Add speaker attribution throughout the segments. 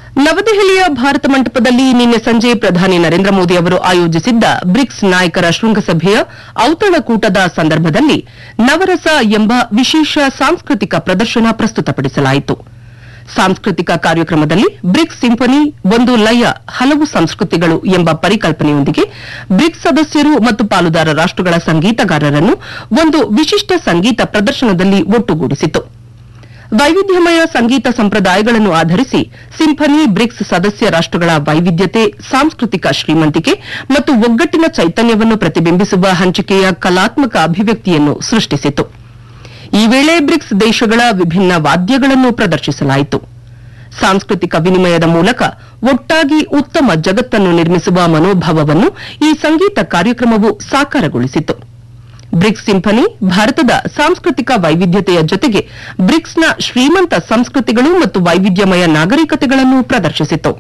Speaker 1: ನವದೆಹಲಿಯ ಭಾರತ ಮಂಟಪದಲ್ಲಿ ನಿನ್ನೆ ಸಂಜೆ ಪ್ರಧಾನಿ ನರೇಂದ್ರ ಮೋದಿ ಅವರು ಆಯೋಜಿಸಿದ್ದ ಬ್ರಿಕ್ಸ್ ನಾಯಕರ ಶೃಂಗಸಭೆಯ ಔತಣಕೂಟದ ಸಂದರ್ಭದಲ್ಲಿ ನವರಸ ಎಂಬ ವಿಶೇಷ ಸಾಂಸ್ಕೃತಿಕ ಪ್ರದರ್ಶನ ಪ್ರಸ್ತುತಪಡಿಸಲಾಯಿತು. ಸಾಂಸ್ಕೃತಿಕ ಕಾರ್ಯಕ್ರಮದಲ್ಲಿ ಬ್ರಿಕ್ಸ್ ಸಿಂಫನಿ ಒಂದು ಲಯ ಹಲವು ಸಂಸ್ಕೃತಿಗಳು ಎಂಬ ಪರಿಕಲ್ಪನೆಯೊಂದಿಗೆ ಬ್ರಿಕ್ಸ್ ಸದಸ್ಯರು ಮತ್ತು ಪಾಲುದಾರ ರಾಷ್ಟಗಳ ಸಂಗೀತಗಾರರನ್ನು ಒಂದು ವಿಶಿಷ್ಟ ಸಂಗೀತ ಪ್ರದರ್ಶನದಲ್ಲಿ ಒಟ್ಟುಗೂಡಿಸಿತು. ವೈವಿಧ್ಯಮಯ ಸಂಗೀತ ಸಂಪ್ರದಾಯಗಳನ್ನು ಆಧರಿಸಿ ಸಿಂಫನಿ ಬ್ರಿಕ್ಸ್ ಸದಸ್ಯ ರಾಷ್ಟಗಳ ವೈವಿಧ್ಯತೆ, ಸಾಂಸ್ಕೃತಿಕ ಶ್ರೀಮಂತಿಕೆ ಮತ್ತು ಒಗ್ಗಟ್ಟಿನ ಚೈತನ್ಯವನ್ನು ಪ್ರತಿಬಿಂಬಿಸುವ ಹಂಚಿಕೆಯ ಕಲಾತ್ಮಕ ಅಭಿವ್ಯಕ್ತಿಯನ್ನು ಸೃಷ್ಟಿಸಿತು. ಈ ವೇಳೆ ಬ್ರಿಕ್ಸ್ ದೇಶಗಳ ವಿಭಿನ್ನ ವಾದ್ಯಗಳನ್ನು ಪ್ರದರ್ಶಿಸಲಾಯಿತು. ಸಾಂಸ್ಕೃತಿಕ ವಿನಿಮಯದ ಮೂಲಕ ಒಟ್ಟಾಗಿ ಉತ್ತಮ ಜಗತ್ತನ್ನು ನಿರ್ಮಿಸುವ ಮನೋಭಾವವನ್ನು ಈ ಸಂಗೀತ ಕಾರ್ಯಕ್ರಮವು ಸಾಕಾರಗೊಳಿಸಿತು. ಬ್ರಿಕ್ಸ್ ಸಿಂಫನಿ ಭಾರತದ ಸಾಂಸ್ಕೃತಿಕ ವೈವಿಧ್ಯತೆಯ ಜೊತೆಗೆ ಬ್ರಿಕ್ಸ್ನ ಶ್ರೀಮಂತ ಸಂಸ್ಕೃತಿಗಳು ಮತ್ತು ವೈವಿಧ್ಯಮಯ ನಾಗರಿಕತೆಗಳನ್ನು ಪ್ರದರ್ಶಿಸಿತು.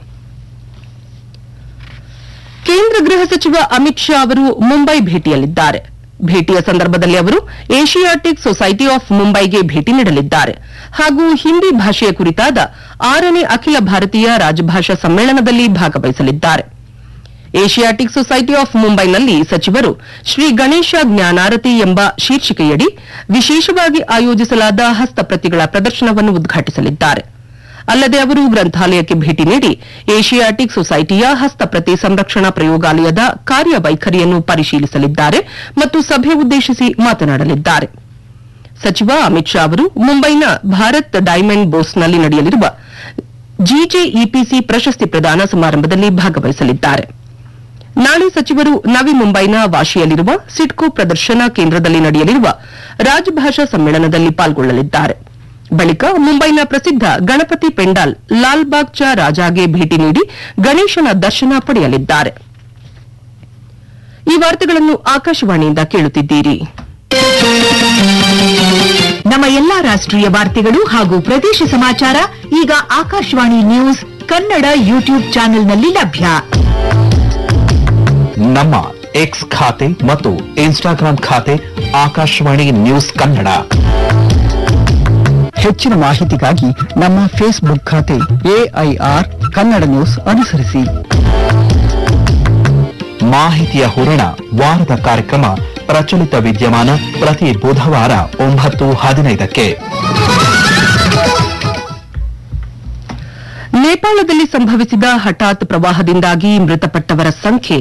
Speaker 1: ಕೇಂದ್ರ ಗೃಹ ಸಚಿವ ಅಮಿತ್ ಶಾ ಅವರು ಮುಂಬೈ ಭೇಟಿಯಲ್ಲಿದ್ದಾರೆ. ಭೇಟಿಯ ಸಂದರ್ಭದಲ್ಲಿ ಅವರು ಏಷಿಯಾಟಿಕ್ ಸೊಸೈಟಿ ಆಫ್ ಮುಂಬೈಗೆ ಭೇಟಿ ನೀಡಲಿದ್ದಾರೆ ಹಾಗೂ ಹಿಂದಿ ಭಾಷೆಯ ಕುರಿತಾದ 6ನೇ ಅಖಿಲ ಭಾರತೀಯ ರಾಜಭಾಷಾ ಸಮ್ಮೇಳನದಲ್ಲಿ ಭಾಗವಹಿಸಲಿದ್ದಾರೆ. ಏಷಿಯಾಟಿಕ್ ಸೊಸೈಟಿ ಆಫ್ ಮುಂಬೈನಲ್ಲಿ ಸಚಿವರು ಶ್ರೀ ಗಣೇಶ ಜ್ಞಾನಾರತಿ ಎಂಬ ಶೀರ್ಷಿಕೆಯಡಿ ವಿಶೇಷವಾಗಿ ಆಯೋಜಿಸಲಾದ ಹಸ್ತಪ್ರತಿಗಳ ಪ್ರದರ್ಶನವನ್ನು ಉದ್ಘಾಟಿಸಲಿದ್ದಾರೆ. ಅಲ್ಲದೆ ಅವರು ಗ್ರಂಥಾಲಯಕ್ಕೆ ಭೇಟಿ ನೀಡಿ ಏಷಿಯಾಟಿಕ್ ಸೊಸೈಟಿಯ ಹಸ್ತಪ್ರತಿ ಸಂರಕ್ಷಣಾ ಪ್ರಯೋಗಾಲಯದ ಕಾರ್ಯವೈಖರಿಯನ್ನು ಪರಿಶೀಲಿಸಲಿದ್ದಾರೆ ಮತ್ತು ಸಭೆ ಉದ್ದೇಶಿಸಿ ಮಾತನಾಡಲಿದ್ದಾರೆ. ಸಚಿವ ಅಮಿತ್ ಶಾ ಅವರು ಮುಂಬೈನ ಭಾರತ್ ಡೈಮಂಡ್ ಬೋಸ್ನಲ್ಲಿ ನಡೆಯಲಿರುವ ಜಿಜೆಇಪಿಸಿ ಪ್ರಶಸ್ತಿ ಪ್ರದಾನ ಸಮಾರಂಭದಲ್ಲಿ ಭಾಗವಹಿಸಲಿದ್ದಾರೆ. ನಾಳೆ ಸಚಿವರು ನವಿ ಮುಂಬೈನ ವಾಶಿಯಲ್ಲಿರುವ ಸಿಡ್ಕೋ ಪ್ರದರ್ಶನ ಕೇಂದ್ರದಲ್ಲಿ ನಡೆಯಲಿರುವ ರಾಜಭಾಷಾ ಸಮ್ಮೇಳನದಲ್ಲಿ ಪಾಲ್ಗೊಳ್ಳಲಿದ್ದಾರೆ. ಬಳಿಕ ಮುಂಬೈನ ಪ್ರಸಿದ್ದ ಗಣಪತಿ ಪೆಂಡಾಲ್ ಲಾಲ್ಬಾಗ್ ಚಾ ರಾಜಾಗೆ ಭೇಟಿ ನೀಡಿ ಗಣೇಶನ ದರ್ಶನ ಪಡೆಯಲಿದ್ದಾರೆ. ಈ ವಾರ್ತೆಗಳನ್ನು ಆಕಾಶವಾಣಿಯಿಂದ ಕೇಳುತ್ತಿದ್ದೀರಿ.
Speaker 2: ನಮ್ಮ ಎಲ್ಲಾ ರಾಷ್ಟ್ರೀಯ ವಾರ್ತೆಗಳು ಹಾಗೂ ಪ್ರದೇಶ ಸಮಾಚಾರ ಈಗ ಆಕಾಶವಾಣಿ ನ್ಯೂಸ್ ಕನ್ನಡ ಯೂಟ್ಯೂಬ್ ಚಾನೆಲ್ನಲ್ಲಿ ಲಭ್ಯ.
Speaker 3: ನಮ್ಮ ಎಕ್ಸ್ ಖಾತೆ ಮತ್ತು ಇನ್ಸ್ಟಾಗ್ರಾಂ ಖಾತೆ ಆಕಾಶವಾಣಿ ನ್ಯೂಸ್ ಕನ್ನಡ.
Speaker 4: ಹೆಚ್ಚಿನ ಮಾಹಿತಿಗಾಗಿ ನಮ್ಮ ಫೇಸ್ಬುಕ್ ಖಾತೆ ಎಐಆರ್ ಕನ್ನಡ ನ್ಯೂಸ್ ಅನುಸರಿಸಿ.
Speaker 3: ಮಾಹಿತಿಯ ಹೂರಣ ವಾರದ ಕಾರ್ಯಕ್ರಮ ಪ್ರಚಲಿತ ವಿದ್ಯಮಾನ ಪ್ರತಿ ಬುಧವಾರ 9:15ಕ್ಕೆ.
Speaker 1: ನೇಪಾಳದಲ್ಲಿ ಸಂಭವಿಸಿದ ಹಠಾತ್ ಪ್ರವಾಹದಿಂದಾಗಿ ಮೃತಪಟ್ಟವರ ಸಂಖ್ಯೆ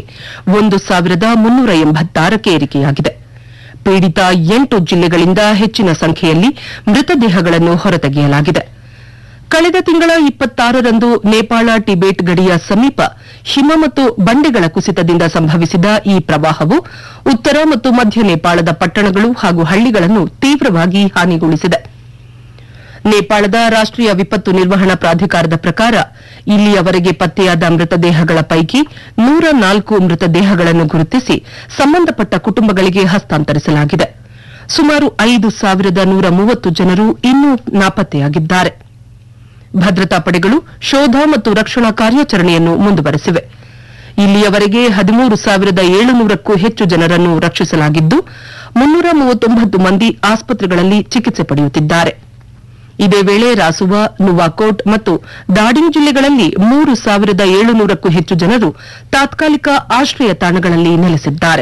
Speaker 1: 1,386ಕ್ಕೆ ಏರಿಕೆಯಾಗಿದೆ. ಪೀಡಿತ 8 ಜಿಲ್ಲೆಗಳಿಂದ ಹೆಚ್ಚಿನ ಸಂಖ್ಯೆಯಲ್ಲಿ ಮೃತದೇಹಗಳನ್ನು ಹೊರತೆಗೆಯಲಾಗಿದೆ. ಕಳೆದ ತಿಂಗಳ 26ರಂದು ನೇಪಾಳ ಟಿಬೆಟ್ ಗಡಿಯ ಸಮೀಪ ಹಿಮ ಮತ್ತು ಬಂಡೆಗಳ ಕುಸಿತದಿಂದ ಸಂಭವಿಸಿದ ಈ ಪ್ರವಾಹವು ಉತ್ತರ ಮತ್ತು ಮಧ್ಯ ನೇಪಾಳದ ಪಟ್ಟಣಗಳು ಹಾಗೂ ಹಳ್ಳಿಗಳನ್ನು ತೀವ್ರವಾಗಿ ಹಾನಿಗೊಳಿಸಿದೆ. ನೇಪಾಳದ ರಾಷ್ಟೀಯ ವಿಪತ್ತು ನಿರ್ವಹಣಾ ಪ್ರಾಧಿಕಾರದ ಪ್ರಕಾರ ಇಲ್ಲಿಯವರೆಗೆ ಪತ್ತೆಯಾದ ಮೃತದೇಹಗಳ ಪೈಕಿ 104 ಮೃತದೇಹಗಳನ್ನು ಗುರುತಿಸಿ ಸಂಬಂಧಪಟ್ಟ ಕುಟುಂಬಗಳಿಗೆ ಹಸ್ತಾಂತರಿಸಲಾಗಿದೆ. ಸುಮಾರು 5,130 ಜನರು ಇನ್ನೂ ನಾಪತ್ತೆಯಾಗಿದ್ದಾರೆ. ಭದ್ರತಾ ಪಡೆಗಳು ಶೋಧ ಮತ್ತು ರಕ್ಷಣಾ ಕಾರ್ಯಾಚರಣೆಯನ್ನು ಮುಂದುವರೆಸಿವೆ. ಇಲ್ಲಿಯವರೆಗೆ 13,700ಕ್ಕೂ ಹೆಚ್ಚು ಜನರನ್ನು ರಕ್ಷಿಸಲಾಗಿದ್ದು 339 ಮಂದಿ ಆಸ್ಪತ್ರೆಗಳಲ್ಲಿ ಚಿಕಿತ್ಸೆ ಪಡೆಯುತ್ತಿದ್ದಾರೆ. ಇದೇ ವೇಳೆ ರಾಸುವಾ, ನುವಾಕೋಟ್ ಮತ್ತು ದಾಡಿಂಗ್ ಜಿಲ್ಲೆಗಳಲ್ಲಿ 3,700ಕ್ಕೂ ಹೆಚ್ಚು ಜನರು ತಾತ್ಕಾಲಿಕ ಆಶ್ರಯ ತಾಣಗಳಲ್ಲಿ ನೆಲೆಸಿದ್ದಾರೆ.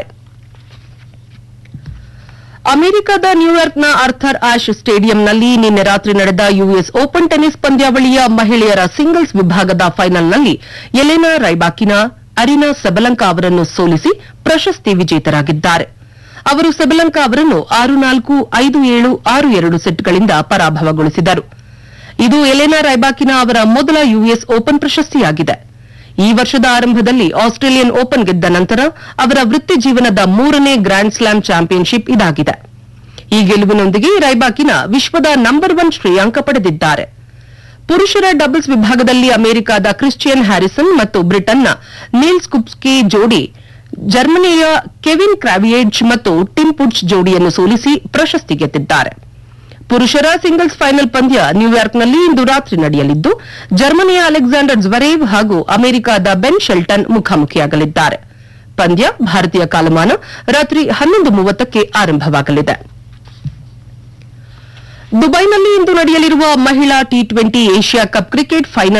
Speaker 1: ಅಮೆರಿಕದ ನ್ಯೂಯಾರ್ಕ್ನ ಆರ್ಥರ್ ಆಶ್ ಸ್ಟೇಡಿಯಂನಲ್ಲಿ ನಿನ್ನೆ ರಾತ್ರಿ ನಡೆದ ಯುಎಸ್ ಓಪನ್ ಟೆನಿಸ್ ಪಂದ್ಯಾವಳಿಯ ಮಹಿಳೆಯರ ಸಿಂಗಲ್ಸ್ ವಿಭಾಗದ ಫೈನಲ್ನಲ್ಲಿ ಎಲೆನಾ ರೈಬಾಕಿನಾ ಅರಿನಾ ಸೆಬಲಂಕಾ ಅವರನ್ನು ಸೋಲಿಸಿ ಪ್ರಶಸ್ತಿ ವಿಜೇತರಾಗಿದ್ದಾರೆ. ಅವರು ಸೆಬಲಂಕಾ ಅವರನ್ನು 6-4, 5-7, 6-2 ಸೆಟ್ಗಳಿಂದ ಪರಾಭವಗೊಳಿಸಿದರು. ಇದು ಎಲೆನಾ ರೈಬಾಕಿನಾ ಅವರ ಮೊದಲ ಯುಎಸ್ ಓಪನ್ ಪ್ರಶಸ್ತಿಯಾಗಿದೆ. ಈ ವರ್ಷದ ಆರಂಭದಲ್ಲಿ ಆಸ್ಟ್ರೇಲಿಯನ್ ಓಪನ್ ಗೆದ್ದ ನಂತರ ಅವರ ವೃತ್ತಿ ಜೀವನದ 3ನೇ ಗ್ರ್ಯಾಂಡ್ ಸ್ಲಾಮ್ ಚಾಂಪಿಯನ್ಶಿಪ್ ಇದಾಗಿದೆ. ಈ ಗೆಲುವಿನೊಂದಿಗೆ ರೈಬಾಕಿನಾ ವಿಶ್ವದ ನಂಬರ್ 1 ಶ್ರೇಯಾಂಕ ಪಡೆದಿದ್ದಾರೆ. ಪುರುಷರ ಡಬಲ್ಸ್ ವಿಭಾಗದಲ್ಲಿ ಅಮೆರಿಕದ ಕ್ರಿಶ್ಚಿಯನ್ ಹ್ಯಾರಿಸನ್ ಮತ್ತು ಬ್ರಿಟನ್ನ ನೀಲ್ಸ್ ಕುಪ್ಸ್ಕಿ ಜೋಡಿ ಜರ್ಮನಿಯ ಕೆವಿನ್ ಕ್ರಾವಿಯೇಜ್ ಮತ್ತು ಟಿಮ್ ಪುಟ್ಸ್ ಜೋಡಿಯನ್ನು ಸೋಲಿಸಿ ಪ್ರಶಸ್ತಿ ಗೆದ್ದಿದ್ದಾರೆ. ಪುರುಷರ ಸಿಂಗಲ್ಸ್ ಫೈನಲ್ ಪಂದ್ಯ ನ್ಯೂಯಾರ್ಕ್ನಲ್ಲಿ ಇಂದು ರಾತ್ರಿ ನಡೆಯಲಿದ್ದು ಜರ್ಮನಿಯ ಅಲೆಕ್ಸಾಂಡರ್ ಜ್ವರೇವ್ ಹಾಗೂ ಅಮೆರಿಕದ ಬೆನ್ ಶೆಲ್ಟನ್ ಮುಖಾಮುಖಿಯಾಗಲಿದ್ದಾರೆ. ಪಂದ್ಯ ಭಾರತೀಯ ಕಾಲಮಾನ ರಾತ್ರಿ 11:30ಕ್ಕೆ ಆರಂಭವಾಗಲಿದೆ. ದುಬೈನಲ್ಲಿ ಇಂದು ನಡೆಯಲಿರುವ ಮಹಿಳಾ T20 Asia cup cricket final